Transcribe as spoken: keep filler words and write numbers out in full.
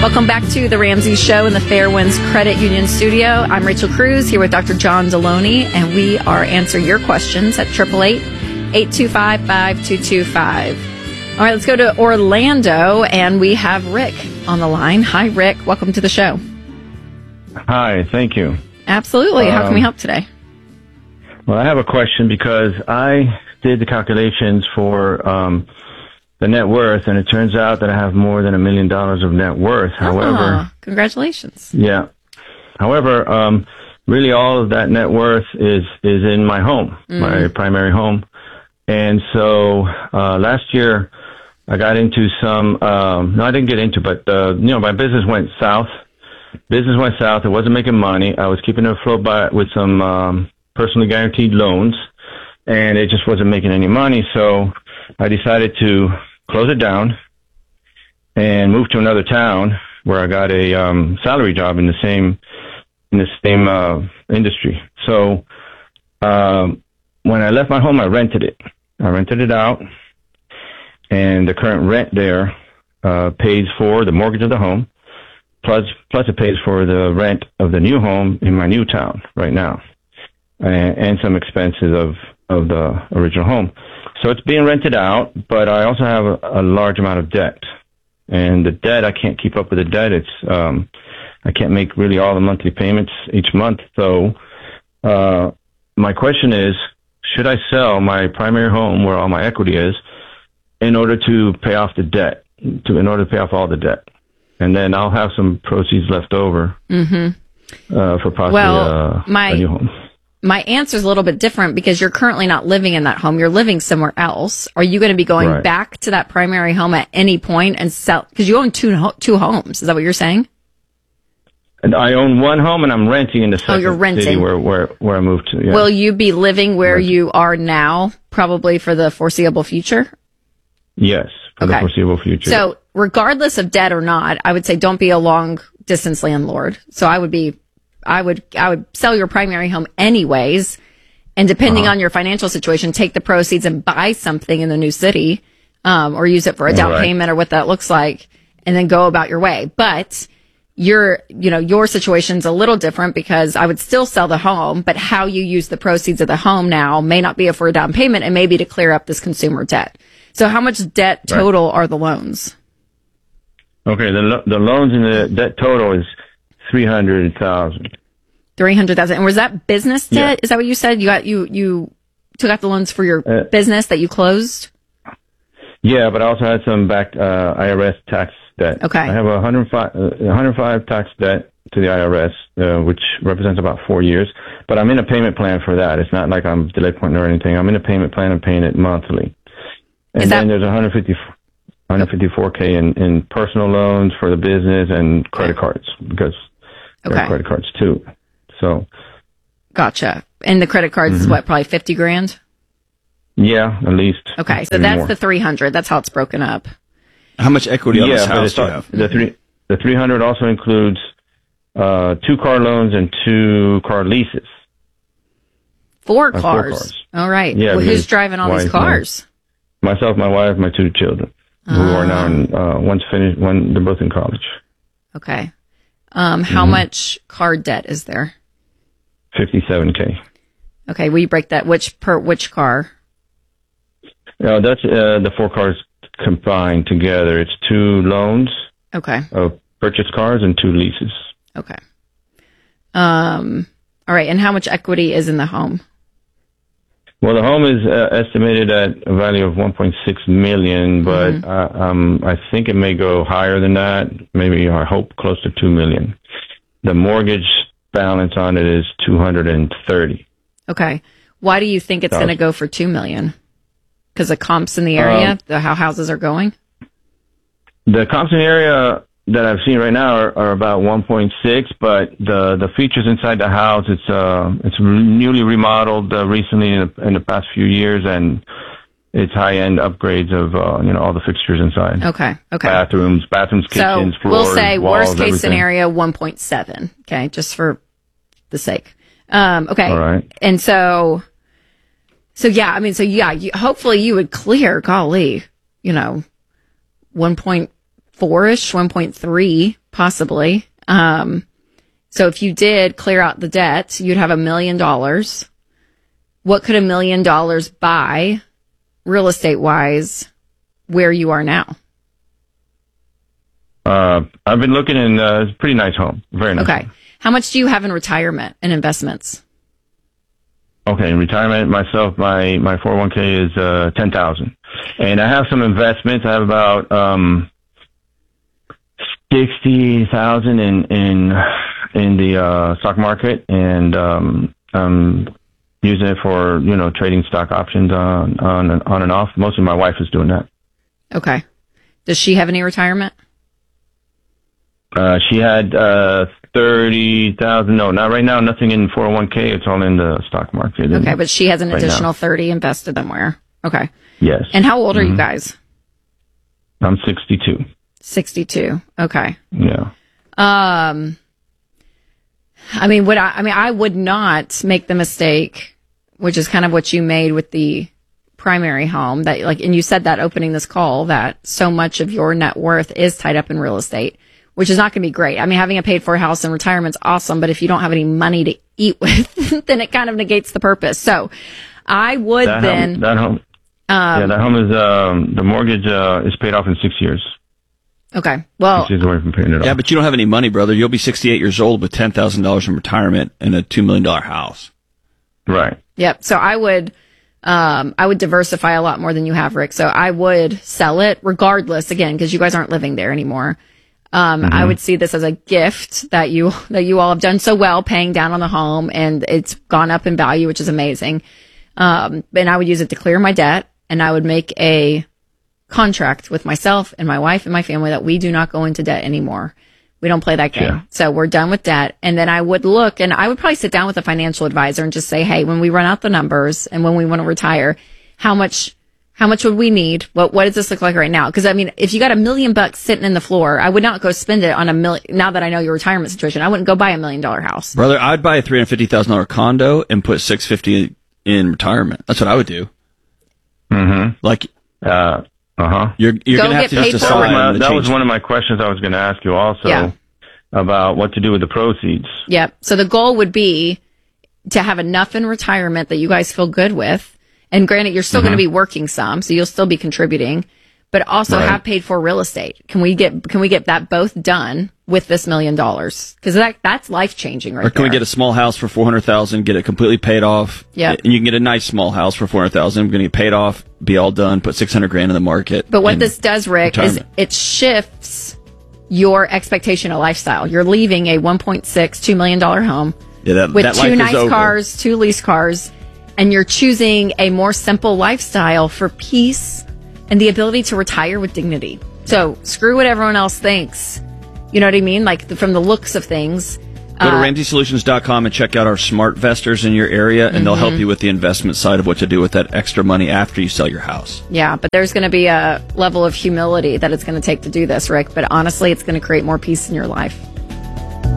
Welcome back to the Ramsey Show in the Fairwinds Credit Union studio. I'm Rachel Cruz here with Doctor John Deloney, and we are answering your questions at eight eight eight, eight two five, five two two five. All right, let's go to Orlando, and we have Rick on the line. Hi, Rick. Welcome to the show. Hi, thank you. Absolutely. How um, can we help today? Well, I have a question because I did the calculations for um, the net worth, and it turns out that I have more than a million dollars of net worth. However, oh, congratulations. Yeah. However, um, really all of that net worth is, is in my home, mm. my primary home. And so uh, last year I got into some, um, no, I didn't get into, but, uh, you know, my business went south. Business went south. It wasn't making money. I was keeping it afloat by, with some um, personally guaranteed loans, and it just wasn't making any money. So I decided to close it down and move to another town where I got a um, salary job in the same in the same uh, industry. So um, when I left my home, I rented it. I rented it out, and the current rent there uh, pays for the mortgage of the home, plus plus it pays for the rent of the new home in my new town right now, and, and some expenses of of the original home. So it's being rented out, but I also have a, a large amount of debt. And the debt, I can't keep up with the debt. It's, um, I can't make really all the monthly payments each month. So, uh, my question is, should I sell my primary home where all my equity is in order to pay off the debt, to, in order to pay off all the debt? And then I'll have some proceeds left over, mm-hmm. uh, for possibly well, uh, my, a new home. My answer is a little bit different because you're currently not living in that home. You're living somewhere else. Are you going to be going right. back to that primary home at any point and sell? Because you own two two homes. Is that what you're saying? And I own one home, and I'm renting in the second oh, you're renting. city where, where, where I moved to. Yeah. Will you be living where right. you are now, probably for the foreseeable future? Yes, for okay. the foreseeable future. So regardless of debt or not, I would say don't be a long-distance landlord. So I would be... I would I would sell your primary home anyways, and depending uh-huh. on your financial situation, take the proceeds and buy something in the new city, um, or use it for a down right. payment or what that looks like, and then go about your way. But your you know your situation's a little different because I would still sell the home, but how you use the proceeds of the home now may not be for a down payment, and maybe to clear up this consumer debt. So how much debt total right. are the loans? Okay, the lo- the loans in the debt total is Three hundred thousand. Three hundred thousand. And was that business debt? Yeah. Is that what you said? You got you you took out the loans for your uh, business that you closed? Yeah, but I also had some back uh, I R S tax debt. Okay. I have a one hundred five, uh, one hundred five tax debt to the I R S, uh, which represents about four years. But I'm in a payment plan for that. It's not like I'm delay point or anything. I'm in a payment plan. I'm paying it monthly. And Is then that- there's one hundred fifty. one hundred fifty-four K in, in personal loans for the business and credit cards because okay. there are credit cards too. So, gotcha. And the credit cards mm-hmm. is what, probably fifty grand? Yeah, at least. Okay, so that's more. The three hundred. That's how it's broken up. How much equity on yeah, this house do you have? The three the three hundred also includes uh, two car loans and two car leases. Four uh, cars. Four cars. All right. Yeah, well, who's driving all these cars? My, myself, my wife, my two children, uh, who are now in, uh, one's finished, one they're both in college. Okay. Um, how mm-hmm. much car debt is there? Fifty-seven K. Okay. Will you break that? Which per which car? No, that's uh, the four cars combined together. It's two loans. Okay. Of purchased cars and two leases. Okay. Um. All right. And how much equity is in the home? Well, the home is uh, estimated at a value of one point six million, but mm-hmm. uh, um, I think it may go higher than that. Maybe I hope close to two million. The mortgage balance on it is two hundred and thirty. Okay. Why do you think it's going to go for two million? Because the comps in the area, um, the how houses are going. The comps in the area that I've seen right now are, are about one point six, but the the features inside the house, it's uh it's newly remodeled uh, recently in the, in the past few years, and it's high end upgrades of uh, you know all the fixtures inside. Okay, okay. Bathrooms, bathrooms, kitchens, so floors, we'll say walls, worst case everything. scenario one point seven. Okay, just for the sake. Um, okay, all right. And so, so yeah, I mean, so yeah, you, hopefully you would clear. Golly, you know, one point four-ish, one point three, possibly. Um, so if you did clear out the debt, you'd have a million dollars. What could a million dollars buy real estate wise where you are now? Uh, I've been looking in uh, a pretty nice home. Very nice. Okay. Home. How much do you have in retirement and investments? Okay, in retirement, myself, my, my four oh one k is uh, ten thousand, and I have some investments. I have about um, sixty thousand in in in the uh, stock market, and um, I'm using it for you know trading stock options on on and, on and off. Mostly, my wife is doing that. Okay. Does she have any retirement? Uh, she had uh, thirty thousand. No, not right now. Nothing in four oh one k. It's all in the stock market. Okay, but she has an right additional now. thirty invested somewhere. Okay. Yes. And how old are mm-hmm. you guys? I'm sixty-two. sixty-two. Okay. Yeah. Um, I mean, would I, I mean, I would not make the mistake, which is kind of what you made with the primary home that like, and you said that opening this call that so much of your net worth is tied up in real estate, which is not going to be great. I mean, having a paid for house and retirement's awesome, but if you don't have any money to eat with, then it kind of negates the purpose. So I would that then, home, that home, um, yeah, that home is, um, the mortgage, uh, is paid off in six years. Okay. Well, six years away from paying it off. Yeah, but you don't have any money, brother. You'll be sixty-eight years old with ten thousand dollars in retirement and a two million dollars house. Right. Yep. So I would, um, I would diversify a lot more than you have, Rick. So I would sell it regardless, again, because you guys aren't living there anymore. Um, mm-hmm. I would see this as a gift that you, that you all have done so well paying down on the home, and it's gone up in value, which is amazing. Um, and I would use it to clear my debt, and I would make a contract with myself and my wife and my family that we do not go into debt anymore. We don't play that game. Yeah. So we're done with debt. And then I would look, and I would probably sit down with a financial advisor and just say, hey, when we run out the numbers and when we want to retire, how much, how much would we need? What, what does this look like right now? Because I mean, if you got a million bucks sitting in the floor, I would not go spend it on a million. Now that I know your retirement situation, I wouldn't go buy a million dollar house. Brother, I'd buy a three hundred fifty thousand dollars condo and put six hundred fifty thousand dollars in retirement. That's what I would do. Mm-hmm. Like, uh, uh-huh. You're, you're Go going to have get to paid just for decide. it. That, was, to that was change. one of my questions I was going to ask you also Yeah. about what to do with the proceeds. Yep. So the goal would be to have enough in retirement that you guys feel good with. And granted, you're still Mm-hmm. going to be working some, so you'll still be contributing, but also Right. have paid for real estate. Can we get, can we get that both done with this million dollars? Cause that, that's life changing right Or can there. we get a small house for four hundred thousand dollars, get it completely paid off? Yep. And you can get a nice small house for four hundred thousand dollars. We're going to get paid off, be all done, put six hundred grand in the market. But what and this does, Rick, is retirement. it shifts your expectation of lifestyle. You're leaving a one point six, two million dollars home Yeah, that, with that two life is nice over. cars, two lease cars, and you're choosing a more simple lifestyle for peace and the ability to retire with dignity. So screw what everyone else thinks. You know what I mean? Like the, from the looks of things. Go to Uh, Ramsey Solutions dot com and check out our smart vestors in your area, and Mm-hmm. they'll help you with the investment side of what to do with that extra money after you sell your house. Yeah, but there's going to be a level of humility that it's going to take to do this, Rick. But honestly, it's going to create more peace in your life.